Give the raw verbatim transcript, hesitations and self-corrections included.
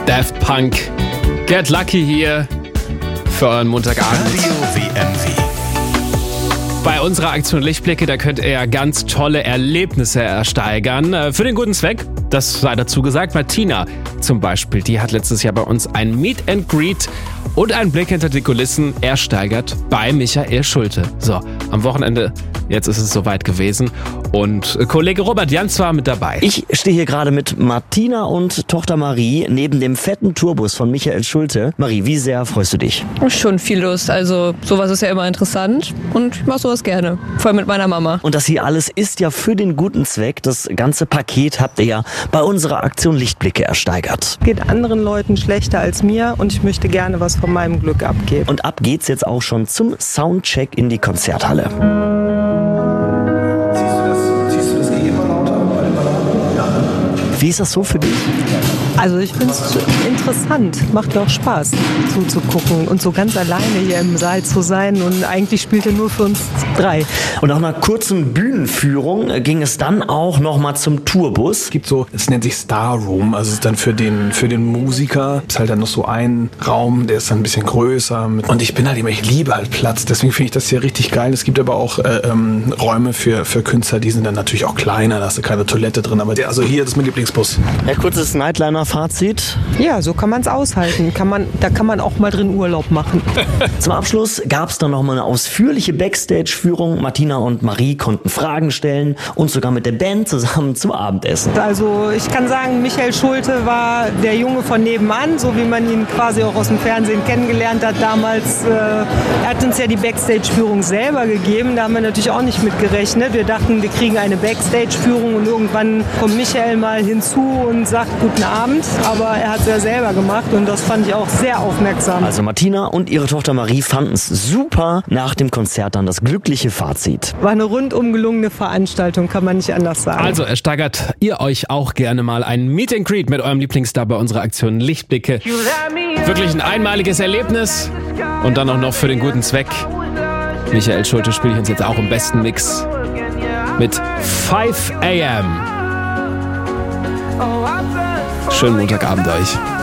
Daft Punk. Get Lucky hier für euren Montagabend. Radio W M W. Bei unserer Aktion Lichtblicke, da könnt ihr ja ganz tolle Erlebnisse ersteigern. Für den guten Zweck, das sei dazu gesagt. Martina zum Beispiel, die hat letztes Jahr bei uns ein Meet and Greet und einen Blick hinter die Kulissen ersteigert bei Michael Schulte. So, am Wochenende, jetzt ist es soweit gewesen. Und Kollege Robert Jans war mit dabei. Ich stehe hier gerade mit Martina und Tochter Marie neben dem fetten Tourbus von Michael Schulte. Marie, wie sehr freust du dich? Schon viel Lust. Also sowas ist ja immer interessant und ich mache sowas gerne. Vor allem mit meiner Mama. Und das hier alles ist ja für den guten Zweck. Das ganze Paket habt ihr ja bei unserer Aktion Lichtblicke ersteigert. Geht anderen Leuten schlechter als mir und ich möchte gerne was von meinem Glück abgeben. Und ab geht's jetzt auch schon zum Soundcheck in die Konzerthalle. Wie ist das so für dich? Also ich finde es interessant, macht mir auch Spaß zuzugucken und so ganz alleine hier im Saal zu sein und eigentlich spielt er nur für uns drei. Und nach einer kurzen Bühnenführung ging es dann auch noch mal zum Tourbus. Es gibt so, es nennt sich Star Room, also es ist dann für den, für den Musiker, ist halt dann noch so ein Raum, der ist dann ein bisschen größer und ich bin halt immer, ich liebe halt Platz, deswegen finde ich das hier richtig geil. Es gibt aber auch äh, ähm, Räume für, für Künstler, die sind dann natürlich auch kleiner, da hast du keine Toilette drin, aber der, also hier, das ist mein Lieblingsbus. Ja, kurzes Nightliner-Fazit. Ja, so kann man es aushalten. Kann man, da kann man auch mal drin Urlaub machen. Zum Abschluss gab es dann noch mal eine ausführliche Backstage-Führung. Martina und Marie konnten Fragen stellen und sogar mit der Band zusammen zum Abendessen. Also ich kann sagen, Michael Schulte war der Junge von nebenan, so wie man ihn quasi auch aus dem Fernsehen kennengelernt hat damals. Äh, er hat uns ja die Backstage-Führung selber gegeben. Da haben wir natürlich auch nicht mit gerechnet. Wir dachten, wir kriegen eine Backstage-Führung und irgendwann kommt Michael mal hinzu und sagt guten Abend. Aber er hat es ja selber gemacht und das fand ich auch sehr aufmerksam. Also Martina und ihre Tochter Marie fanden es super. Nach dem Konzert dann das glückliche Fazit. War eine rundum gelungene Veranstaltung, kann man nicht anders sagen. Also ersteigert ihr euch auch gerne mal ein Meet and Greet mit eurem Lieblingsstar bei unserer Aktion Lichtblicke. Wirklich ein einmaliges Erlebnis und dann auch noch für den guten Zweck. Michael Schulte spiele ich uns jetzt auch im besten Mix mit five a m Schönen Montagabend euch.